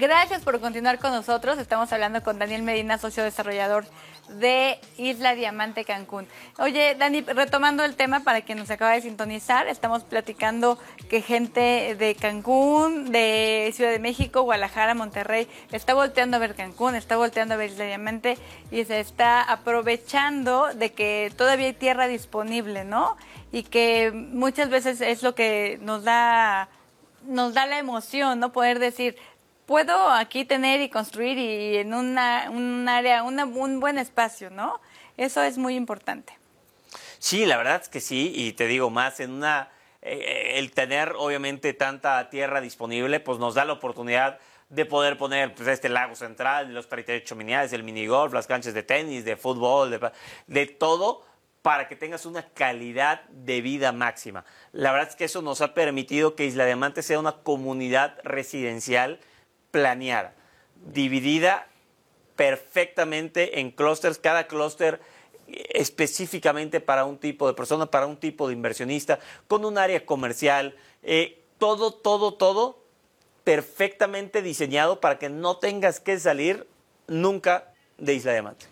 Gracias por continuar con nosotros. Estamos hablando con Daniel Medina, socio desarrollador de Isla Diamante Cancún. Oye, Dani, retomando el tema para quien nos acaba de sintonizar, estamos platicando que gente de Cancún, de Ciudad de México, Guadalajara, Monterrey, está volteando a ver Cancún, está volteando a ver Isla Diamante y se está aprovechando de que todavía hay tierra disponible, ¿no? Y que muchas veces es lo que nos da la emoción, ¿no? Poder decir, puedo aquí tener y construir y en un área, un buen espacio, ¿no? Eso es muy importante. Sí, la verdad es que sí, y te digo más, el tener obviamente tanta tierra disponible, pues nos da la oportunidad de poder poner pues, este lago central, los 38 miniales, el minigolf, las canchas de tenis, de fútbol, de todo, para que tengas una calidad de vida máxima. La verdad es que eso nos ha permitido que Isla Diamante sea una comunidad residencial planeada, dividida perfectamente en clústeres, cada clúster específicamente para un tipo de persona, para un tipo de inversionista, con un área comercial, todo perfectamente diseñado para que no tengas que salir nunca de Isla Diamante.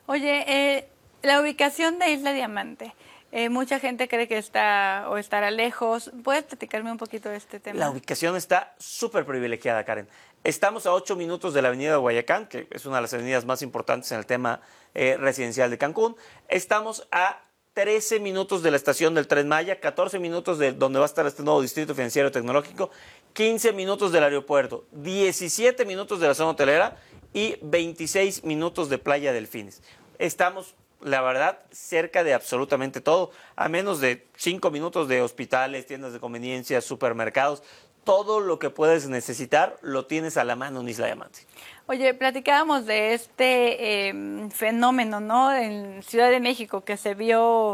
Oye, la ubicación de Isla Diamante, mucha gente cree que estará lejos. ¿Puedes platicarme un poquito de este tema? La ubicación está súper privilegiada, Karen. Estamos a 8 minutos de la avenida de Guayacán, que es una de las avenidas más importantes en el tema residencial de Cancún. Estamos a 13 minutos de la estación del Tren Maya, 14 minutos de donde va a estar este nuevo distrito financiero tecnológico, 15 minutos del aeropuerto, 17 minutos de la zona hotelera y 26 minutos de Playa Delfines. Estamos, la verdad, cerca de absolutamente todo, a menos de 5 minutos de hospitales, tiendas de conveniencia, supermercados. Todo lo que puedes necesitar lo tienes a la mano en Isla Diamante. Oye, platicábamos de este fenómeno, ¿no? En Ciudad de México que se vio,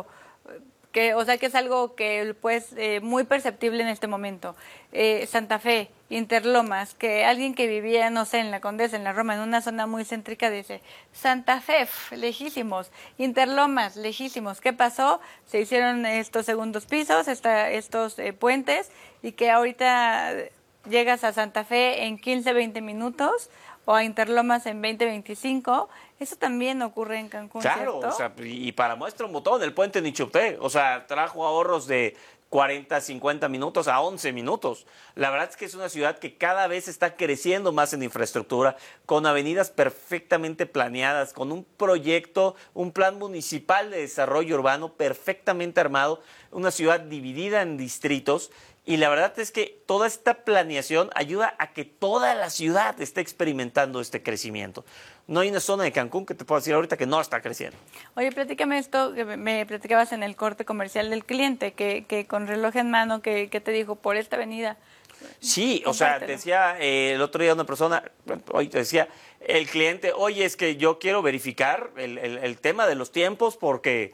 que es algo que pues muy perceptible en este momento. Santa Fe, Interlomas, que alguien que vivía, no sé, en la Condesa, en la Roma, en una zona muy céntrica, dice, Santa Fe, lejísimos, Interlomas, lejísimos. ¿Qué pasó? Se hicieron estos segundos pisos, estos puentes, y que ahorita llegas a Santa Fe en 15, 20 minutos, o a Interlomas en 20, 25. Eso también ocurre en Cancún, claro, ¿cierto? O sea, y para muestra un botón, el puente Nichupté, o sea, trajo ahorros de 40, 50 minutos a 11 minutos. La verdad es que es una ciudad que cada vez está creciendo más en infraestructura, con avenidas perfectamente planeadas, con un proyecto, un plan municipal de desarrollo urbano perfectamente armado, una ciudad dividida en distritos. Y la verdad es que toda esta planeación ayuda a que toda la ciudad esté experimentando este crecimiento. No hay una zona de Cancún que te pueda decir ahorita que no está creciendo. Oye, platícame esto que me platicabas en el corte comercial del cliente, que con reloj en mano, que te dijo, por esta avenida. Sí, o sea, decía el otro día una persona, hoy te decía el cliente, oye, es que yo quiero verificar el tema de los tiempos porque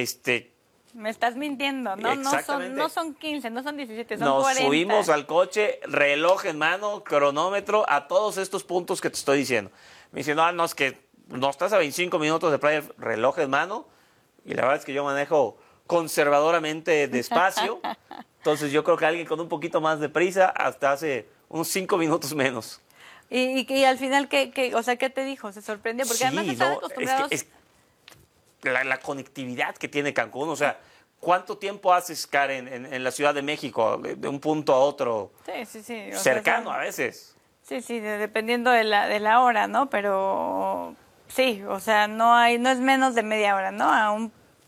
me estás mintiendo, ¿no? No son 15, no son 17, son 40. Nos subimos al coche, reloj en mano, cronómetro, a todos estos puntos que te estoy diciendo. Me dice, no, es que no estás a 25 minutos de playa, reloj en mano. Y la verdad es que yo manejo conservadoramente despacio. Entonces yo creo que alguien con un poquito más de prisa hasta hace unos 5 minutos menos. Y al final, ¿qué te dijo? ¿Se sorprendió? Porque además están acostumbrados... La conectividad que tiene Cancún, o sea, ¿cuánto tiempo haces, Karen, en la Ciudad de México, de un punto a otro? Sí. Cercano a veces. Sí, dependiendo de la hora, ¿no? Pero sí, o sea, no es menos de media hora, ¿no? A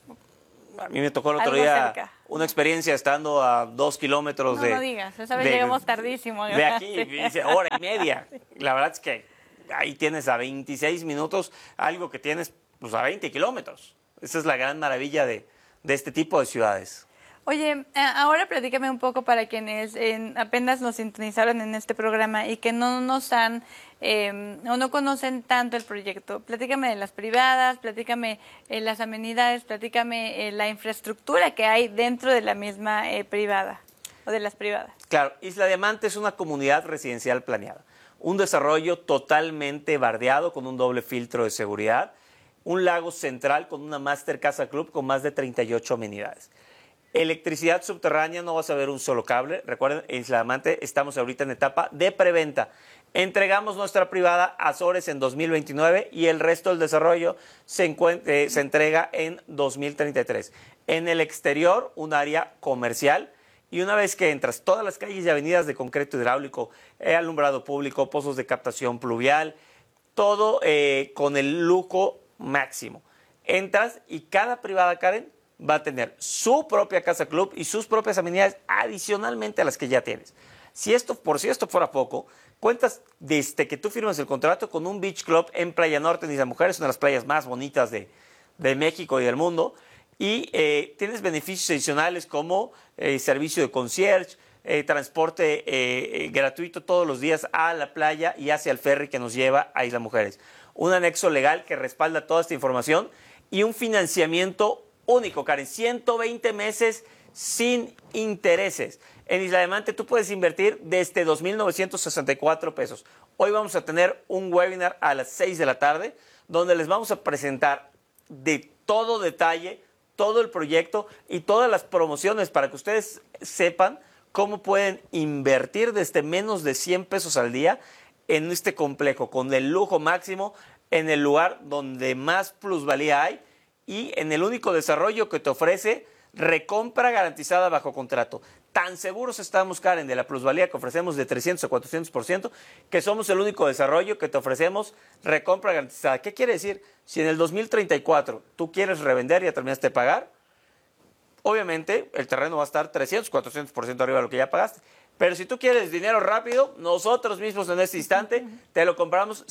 mí me tocó el otro día cerca. Una experiencia estando a 2 kilómetros de... No digas, esa vez llegamos tardísimo. De aquí, dice, hora y media. La verdad es que ahí tienes a 26 minutos algo que tienes pues a 20 kilómetros. Esa es la gran maravilla de este tipo de ciudades. Oye, ahora platícame un poco para quienes apenas nos sintonizaron en este programa y que no nos han o no conocen tanto el proyecto. Platícame de las privadas, platícame las amenidades, platícame la infraestructura que hay dentro de la misma privada o de las privadas. Claro, Isla Diamante es una comunidad residencial planeada. Un desarrollo totalmente bardeado con un doble filtro de seguridad. Un lago central con una Master Casa Club con más de 38 amenidades. Electricidad subterránea, no vas a ver un solo cable. Recuerden, en Isla Diamante estamos ahorita en etapa de preventa. Entregamos nuestra privada a Azores en 2029 y el resto del desarrollo se entrega en 2033. En el exterior, un área comercial. Y una vez que entras, todas las calles y avenidas de concreto hidráulico, alumbrado público, pozos de captación pluvial, todo con el lujo máximo. Entras y cada privada, Karen, va a tener su propia casa club y sus propias amenidades adicionalmente a las que ya tienes. Por si esto fuera poco, cuentas desde que tú firmas el contrato con un beach club en Playa Norte en Isla Mujeres, una de las playas más bonitas de México y del mundo. Y tienes beneficios adicionales como servicio de concierge, transporte gratuito todos los días a la playa y hacia el ferry que nos lleva a Isla Mujeres. Un anexo legal que respalda toda esta información y un financiamiento único, Karen. 120 meses sin intereses. En Isla Diamante tú puedes invertir desde 2,964 pesos. Hoy vamos a tener un webinar a las 6 de la tarde donde les vamos a presentar de todo detalle todo el proyecto y todas las promociones para que ustedes sepan cómo pueden invertir desde menos de 100 pesos al día en este complejo, con el lujo máximo, en el lugar donde más plusvalía hay y en el único desarrollo que te ofrece recompra garantizada bajo contrato. Tan seguros estamos, Karen, de la plusvalía que ofrecemos de 300 a 400%, que somos el único desarrollo que te ofrecemos recompra garantizada. ¿Qué quiere decir? Si en el 2034 tú quieres revender y ya terminaste de pagar, obviamente el terreno va a estar 300, 400% arriba de lo que ya pagaste. Pero si tú quieres dinero rápido, nosotros mismos en este instante te lo compramos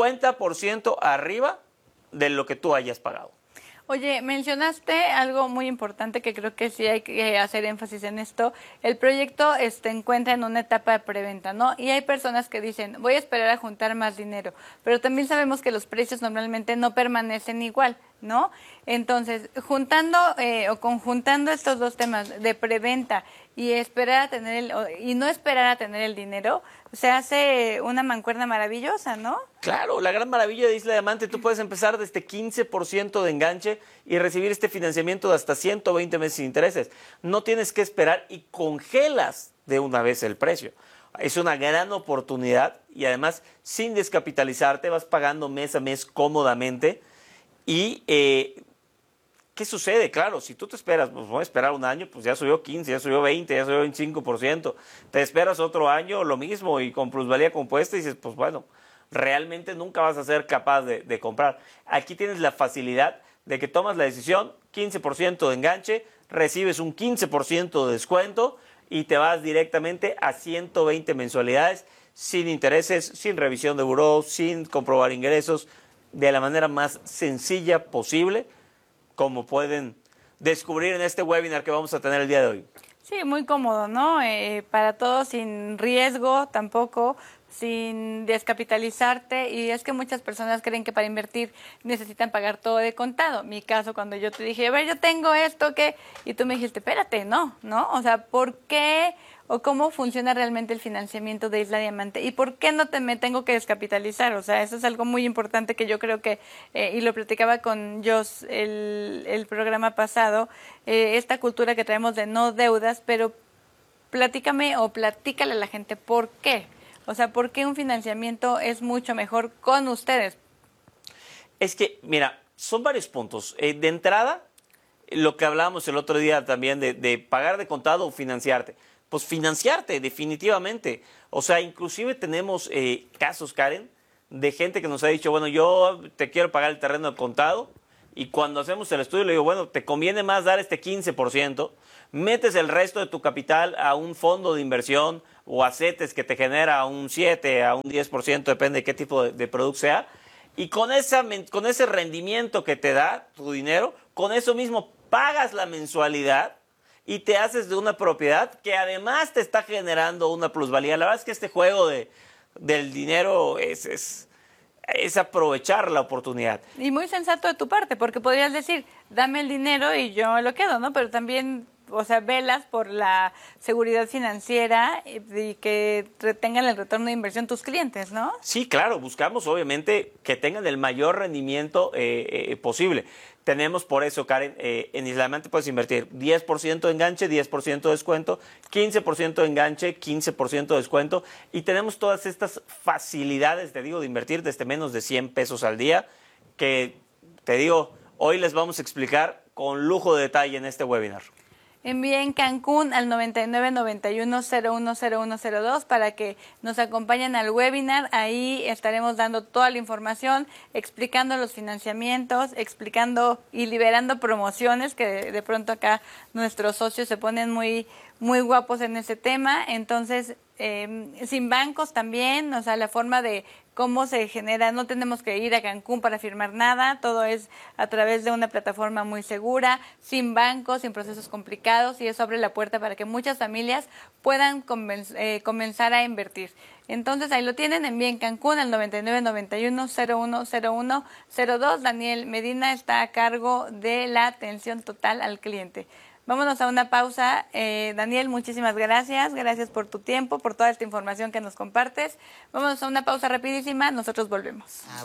50% arriba de lo que tú hayas pagado. Oye, mencionaste algo muy importante que creo que sí hay que hacer énfasis en esto. El proyecto se encuentra en una etapa de preventa, ¿no? Y hay personas que dicen, voy a esperar a juntar más dinero, pero también sabemos que los precios normalmente no permanecen igual, ¿no? Entonces, juntando o conjuntando estos dos temas de preventa y esperar a tener y no esperar a tener el dinero, se hace una mancuerna maravillosa, ¿no? Claro, la gran maravilla de Isla Diamante, tú puedes empezar desde 15% de enganche y recibir este financiamiento de hasta 120 meses sin intereses. No tienes que esperar y congelas de una vez el precio. Es una gran oportunidad y además sin descapitalizarte vas pagando mes a mes cómodamente. Y ¿qué sucede? Claro, si tú te esperas, pues voy a esperar un año, pues ya subió 15, ya subió 20, ya subió 25%. Te esperas otro año, lo mismo, y con plusvalía compuesta, y dices, pues bueno, realmente nunca vas a ser capaz de comprar. Aquí tienes la facilidad de que tomas la decisión, 15% de enganche, recibes un 15% de descuento y te vas directamente a 120 mensualidades, sin intereses, sin revisión de buró, sin comprobar ingresos, de la manera más sencilla posible, como pueden descubrir en este webinar que vamos a tener el día de hoy. Sí, muy cómodo, ¿no? Para todos, sin riesgo tampoco, sin descapitalizarte. Y es que muchas personas creen que para invertir necesitan pagar todo de contado. Mi caso, cuando yo te dije, a ver, yo tengo esto, ¿qué? Y tú me dijiste, espérate, no, o sea, ¿por qué o cómo funciona realmente el financiamiento de Isla Diamante? ¿Y por qué no me tengo que descapitalizar? O sea, eso es algo muy importante que yo creo que, y lo platicaba con Jos el programa pasado, esta cultura que traemos de no deudas, pero platícame o platícale a la gente por qué. O sea, ¿por qué un financiamiento es mucho mejor con ustedes? Es que, mira, son varios puntos. De entrada, lo que hablábamos el otro día también de pagar de contado o financiarte. Pues financiarte, definitivamente. O sea, inclusive tenemos casos, Karen, de gente que nos ha dicho, bueno, yo te quiero pagar el terreno de contado, y cuando hacemos el estudio le digo, bueno, te conviene más dar este 15%, metes el resto de tu capital a un fondo de inversión o a CETES que te genera un 7, a un 10%, depende de qué tipo de producto sea, y con ese rendimiento que te da tu dinero, con eso mismo pagas la mensualidad y te haces de una propiedad que además te está generando una plusvalía. La verdad es que este juego del dinero es aprovechar la oportunidad. Y muy sensato de tu parte, porque podrías decir, dame el dinero y yo me lo quedo, ¿no? Pero también o sea, velas por la seguridad financiera y que tengan el retorno de inversión tus clientes, ¿no? Sí, claro, buscamos obviamente que tengan el mayor rendimiento posible. Tenemos por eso, Karen, en Isla Diamante puedes invertir 10% de enganche, 10% de descuento, 15% de enganche, 15% de descuento. Y tenemos todas estas facilidades, te digo, de invertir desde menos de 100 pesos al día, que te digo, hoy les vamos a explicar con lujo de detalle en este webinar. Envíen Cancún al 9991010102 para que nos acompañen al webinar. Ahí estaremos dando toda la información, explicando los financiamientos, explicando y liberando promociones, que de pronto acá nuestros socios se ponen muy guapos en ese tema. Entonces, sin bancos también, o sea, la forma de cómo se genera, no tenemos que ir a Cancún para firmar nada, todo es a través de una plataforma muy segura, sin bancos, sin procesos complicados, y eso abre la puerta para que muchas familias puedan comenzar a invertir. Entonces ahí lo tienen, envíen Cancún al 9991010102. Daniel Medina está a cargo de la atención total al cliente. Vámonos a una pausa. Daniel, muchísimas gracias. Gracias por tu tiempo, por toda esta información que nos compartes. Vámonos a una pausa rapidísima. Nosotros volvemos.